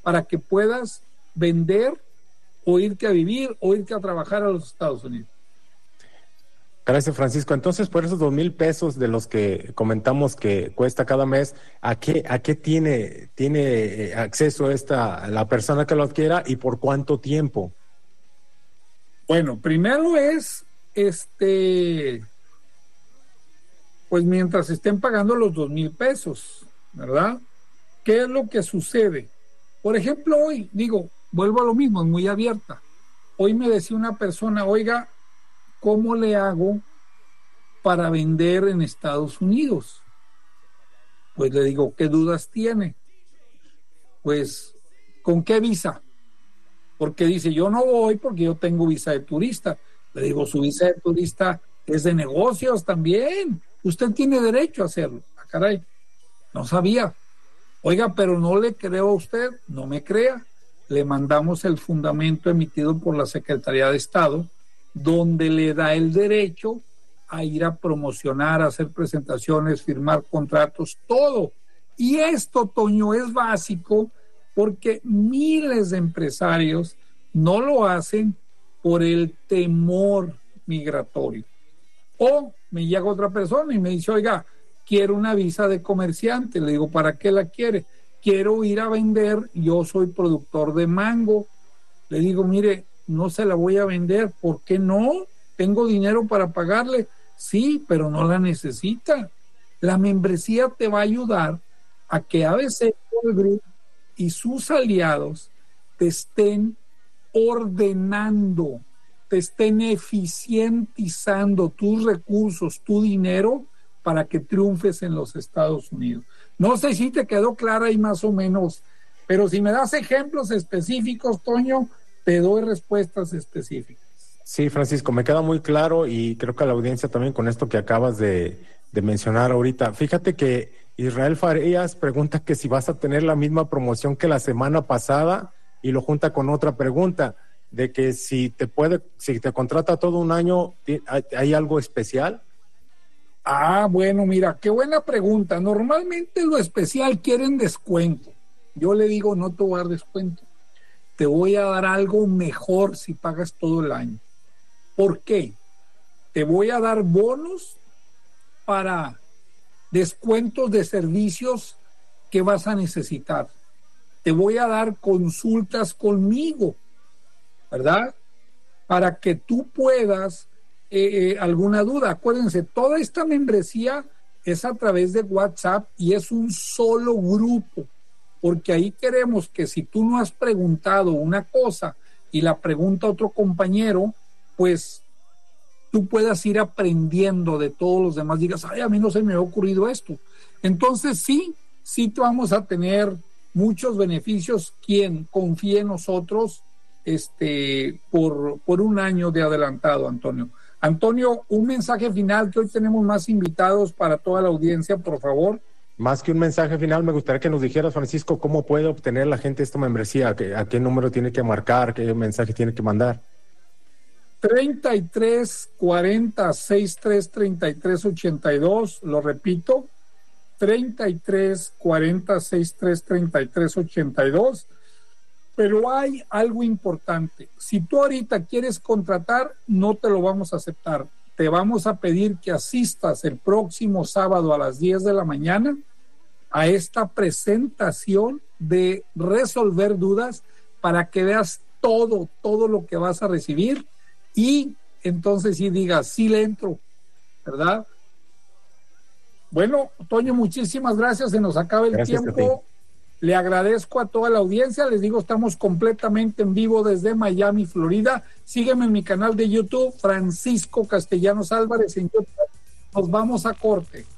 para que puedas vender o irte a vivir o irte a trabajar a los Estados Unidos. Gracias, Francisco. Entonces, por esos 2,000 pesos de los que comentamos que cuesta cada mes, ¿a qué tiene acceso la persona que lo adquiera y por cuánto tiempo? Bueno, primero es, pues mientras estén pagando los 2,000 pesos, ¿verdad? ¿Qué es lo que sucede? Por ejemplo, hoy, vuelvo a lo mismo, es muy abierta. Hoy me decía una persona, oiga, ¿cómo le hago para vender en Estados Unidos? Pues le digo, ¿qué dudas tiene? Pues, ¿con qué visa? Porque dice, yo no voy porque yo tengo visa de turista. Le digo, su visa de turista es de negocios también. Usted tiene derecho a hacerlo. Ah, caray, no sabía. Oiga, pero no le creo a usted, no me crea. Le mandamos el fundamento emitido por la Secretaría de Estado, donde le da el derecho a ir a promocionar, a hacer presentaciones, firmar contratos, todo. Y esto, Toño, es básico porque miles de empresarios no lo hacen por el temor migratorio. O me llega otra persona y me dice, oiga, quiero una visa de comerciante. Le digo, ¿para qué la quiere? Quiero ir a vender, yo soy productor de mango. Le digo, mire, no se la voy a vender. ¿Por qué no? Tengo dinero para pagarle. Sí, pero no la necesita. La membresía te va a ayudar a que ABC Group y sus aliados te estén ordenando, te estén eficientizando tus recursos, tu dinero, para que triunfes en los Estados Unidos. No sé si te quedó clara y más o menos, pero si me das ejemplos específicos, Toño, te doy respuestas específicas. Sí, Francisco, me queda muy claro y creo que a la audiencia también con esto que acabas de mencionar ahorita. Fíjate que Israel Farías pregunta que si vas a tener la misma promoción que la semana pasada y lo junta con otra pregunta de que si te contrata todo un año, ¿hay algo especial? Ah, bueno, mira, qué buena pregunta. Normalmente lo especial quieren descuento. Yo le digo, no te voy a dar descuento. Te voy a dar algo mejor si pagas todo el año. ¿Por qué? Te voy a dar bonos para descuentos de servicios que vas a necesitar. Te voy a dar consultas conmigo, ¿verdad? Para que tú puedas, alguna duda. Acuérdense, toda esta membresía es a través de WhatsApp y es un solo grupo, porque ahí queremos que si tú no has preguntado una cosa y la pregunta otro compañero, pues tú puedas ir aprendiendo de todos los demás, digas, ay, a mí no se me ha ocurrido esto. Entonces sí te vamos a tener muchos beneficios quien confíe en nosotros por un año de adelantado, Antonio. Antonio, un mensaje final, que hoy tenemos más invitados para toda la audiencia, por favor. Más que un mensaje final, me gustaría que nos dijeras, Francisco, cómo puede obtener la gente esta membresía, a qué número tiene que marcar, qué mensaje tiene que mandar. 33 40 63 33 82, lo repito, 33 40 63 33 82. Pero hay algo importante. Si tú ahorita quieres contratar, no te lo vamos a aceptar. Te vamos a pedir que asistas el próximo sábado a las 10 de la mañana a esta presentación de resolver dudas para que veas todo lo que vas a recibir y entonces sí digas, sí le entro, ¿verdad? Bueno, Toño, muchísimas gracias. Se nos acaba el tiempo. Le agradezco a toda la audiencia. Les digo, estamos completamente en vivo desde Miami, Florida. Sígueme en mi canal de YouTube, Francisco Castellanos Álvarez en YouTube. Nos vamos a corte.